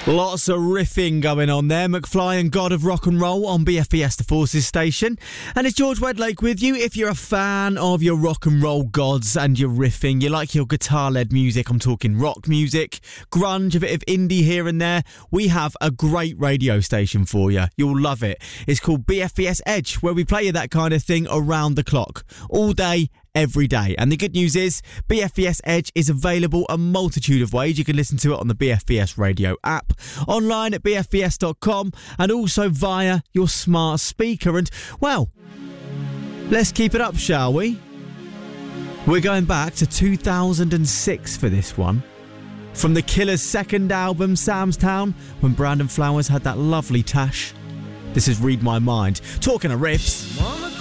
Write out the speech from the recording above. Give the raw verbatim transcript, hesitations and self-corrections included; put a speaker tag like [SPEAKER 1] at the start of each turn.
[SPEAKER 1] Lots of riffing going on there. McFly and God of Rock and Roll on B F E S The Forces station. And it's George Wedlake with you. If you're a fan of your rock and roll gods and your riffing, you like your guitar-led music, I'm talking rock music, grunge, a bit of indie here and there, we have a great radio station for you. You'll love it. It's called B F E S Edge, where we play you that kind of thing around the clock, all day, every day. And the good news is B F E S Edge is available a multitude of ways. You can listen to it on the B F E S radio app, online at b f e s dot com, and also via your smart speaker. And, well, let's keep it up, shall we? We're going back to two thousand six for this one. From the Killers' second album, Sam's Town, when Brandon Flowers had that lovely tash. This is Read My Mind. Talking of riffs. Mama